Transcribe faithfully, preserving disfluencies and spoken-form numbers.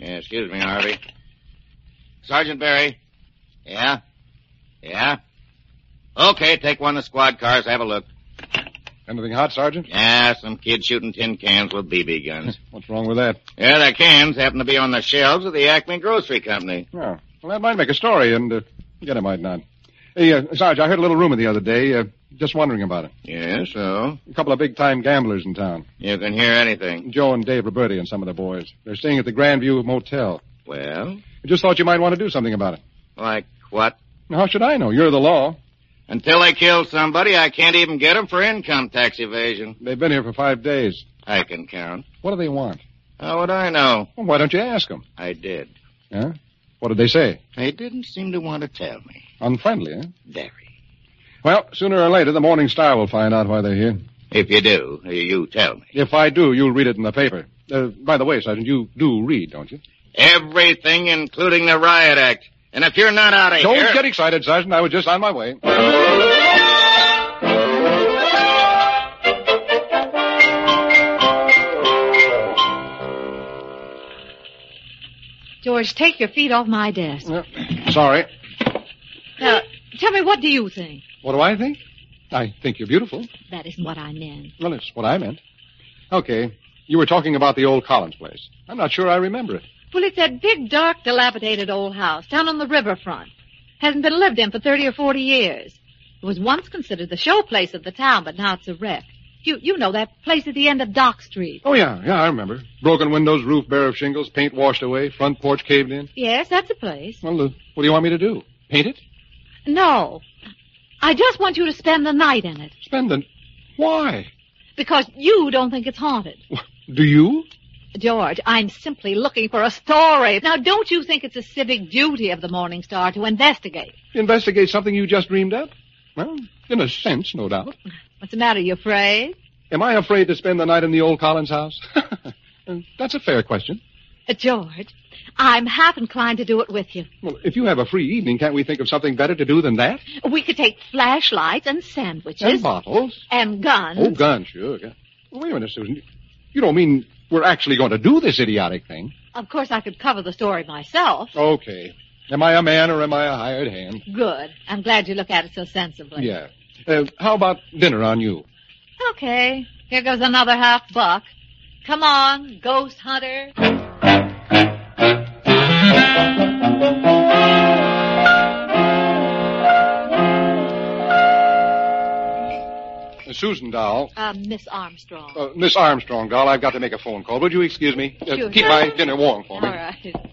Yeah, excuse me, Harvey. Sergeant Barry. Yeah? Yeah? Okay, take one of the squad cars, have a look. Anything hot, Sergeant? Yeah, some kid shooting tin cans with B B guns. What's wrong with that? Yeah, the cans happen to be on the shelves of the Acme Grocery Company. Oh, well, that might make a story, and, uh, again, it might not. Hey, uh, Sarge, I heard a little rumor the other day, uh, just wondering about it. Yeah, so? A couple of big-time gamblers in town. You can hear anything. Joe and Dave Roberti and some of the boys. They're staying at the Grandview Motel. Well? I just thought you might want to do something about it. Like what? How should I know? You're the law. Until they kill somebody, I can't even get them for income tax evasion. They've been here for five days. I can count. What do they want? How would I know? Well, why don't you ask them? I did. Huh? What did they say? They didn't seem to want to tell me. Unfriendly, huh? Very. Well, sooner or later, the Morning Star will find out why they're here. If you do, you tell me. If I do, you'll read it in the paper. Uh, by the way, Sergeant, you do read, don't you? Everything, including the Riot Act. And if you're not out of Don't here... Don't get excited, Sergeant. I was just on my way. George, take your feet off my desk. Uh, sorry. Now, tell me, what do you think? What do I think? I think you're beautiful. That isn't what I meant. Well, it's what I meant. Okay. You were talking about the old Collins place. I'm not sure I remember it. Well, it's that big, dark, dilapidated old house down on the riverfront. Hasn't been lived in for thirty or forty years. It was once considered the show place of the town, but now it's a wreck. You you know that place at the end of Dock Street. Oh, yeah, yeah, I remember. Broken windows, roof bare of shingles, paint washed away, front porch caved in. Yes, that's the place. Well, uh, what do you want me to do? Paint it? No. I just want you to spend the night in it. Spend the... Why? Because you don't think it's haunted. Do you? George, I'm simply looking for a story. Now, don't you think it's a civic duty of the Morning Star to investigate? Investigate something you just dreamed up? Well, in a sense, no doubt. What's the matter? You afraid? Am I afraid to spend the night in the old Collins house? That's a fair question. Uh, George, I'm half inclined to do it with you. Well, if you have a free evening, can't we think of something better to do than that? We could take flashlights and sandwiches. And bottles. And guns. Oh, guns, sure. Yeah. Well, wait a minute, Susan. You don't mean we're actually going to do this idiotic thing? Of course, I could cover the story myself. Okay. Am I a man or am I a hired hand? Good. I'm glad you look at it so sensibly. Yeah. Uh, how about dinner on you? Okay. Here goes another half buck. Come on, ghost hunter. Uh, Susan, doll. Uh, Miss Armstrong. Uh, Miss Armstrong, doll, I've got to make a phone call. Would you excuse me? Uh, Sure. Keep my dinner warm for me. All right.